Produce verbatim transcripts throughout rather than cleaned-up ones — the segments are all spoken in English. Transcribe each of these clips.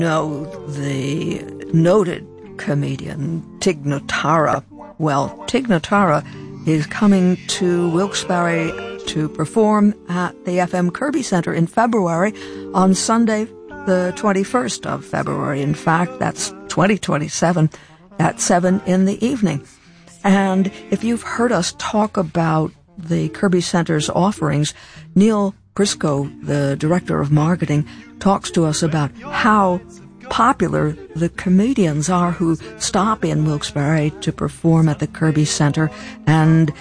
know the noted comedian Tig Notara. Well, Tig Notara is coming to Wilkes-Barre to perform at the F M Kirby Center in February on Sunday, the twenty-first of February. In fact, that's twenty twenty-seven at seven in the evening. And if you've heard us talk about the Kirby Center's offerings, Neil Briscoe, the director of marketing, talks to us about how popular the comedians are who stop in Wilkes-Barre to perform at the Kirby Center, and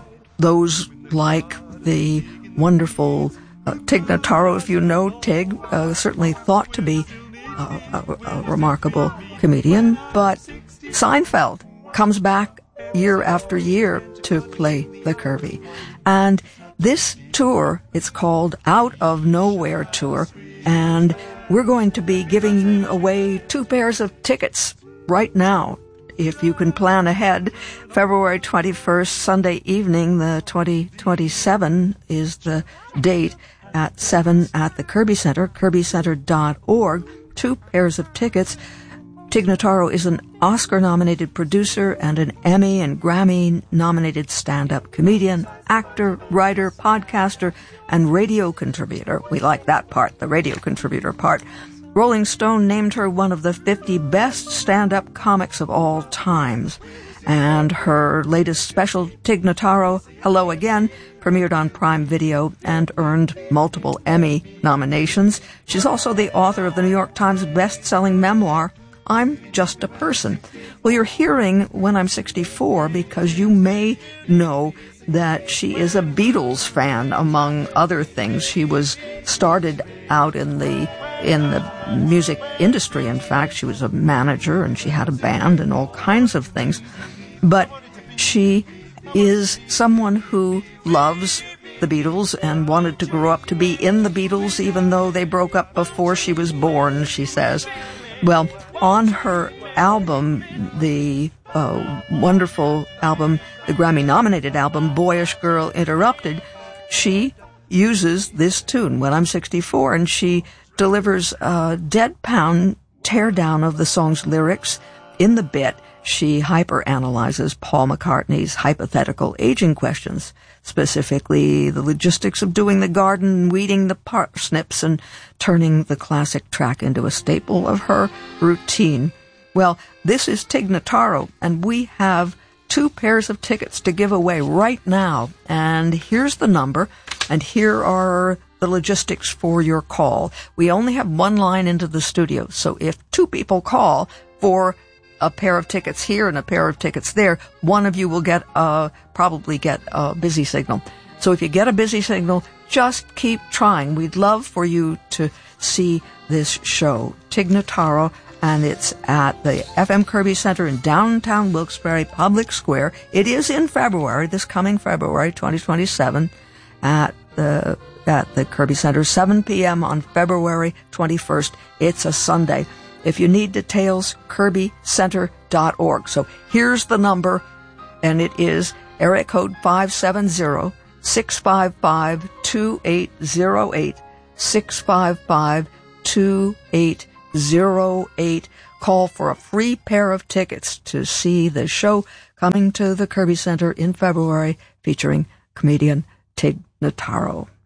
those like the wonderful uh, Tig Notara, if you know Tig, uh, certainly thought to be uh, a, a remarkable comedian, but Seinfeld comes back year after year to play the Kirby. And this tour, it's called Out of Nowhere Tour, and we're going to be giving away two pairs of tickets right now. If you can plan ahead, February twenty-first, Sunday evening, the twenty twenty-seven is the date at seven at the Kirby Center, kirby center dot org. Two pairs of tickets. Tig Notara is an Oscar-nominated producer and an Emmy and Grammy-nominated stand-up comedian, actor, writer, podcaster, and radio contributor. We like that part, the radio contributor part. Rolling Stone named her one of the fifty best stand-up comics of all times. And her latest special, Tig Notara, Hello Again, premiered on Prime Video and earned multiple Emmy nominations. She's also the author of the New York Times best-selling memoir, I'm Just a Person. Well, you're hearing When I'm sixty-four because you may know that she is a Beatles fan, among other things. She was started out in the in the music industry. In fact, she was a manager and she had a band and all kinds of things. But she is someone who loves the Beatles and wanted to grow up to be in the Beatles, even though they broke up before she was born, she says. Well, on her album, the uh, wonderful album, the Grammy-nominated album, Boyish Girl Interrupted, she uses this tune, When I'm sixty-four, and she delivers a deadpan teardown of the song's lyrics. In the bit, she hyper-analyzes Paul McCartney's hypothetical aging questions, specifically the logistics of doing the garden, weeding the parsnips, and turning the classic track into a staple of her routine. Well, this is Tig Notara, and we have two pairs of tickets to give away right now. And here's the number, and here are the logistics for your call. We only have one line into the studio, so if two people call for a pair of tickets here and a pair of tickets there, one of you will get uh probably get a busy signal. So if you get a busy signal, just keep trying. We'd love for you to see this show, Tig Notara, and it's at the F M Kirby Center in downtown Wilkes-Barre Public Square. It is in February, this coming February twenty twenty-seven, at the at the Kirby Center, seven p.m. on February twenty-first. It's a Sunday. If you need details, kirby center dot org. So here's the number, and it is area code five seven zero, six five five, two eight zero eight, six five five, two eight zero eight. Call for a free pair of tickets to see the show coming to the Kirby Center in February featuring comedian Tig Notara.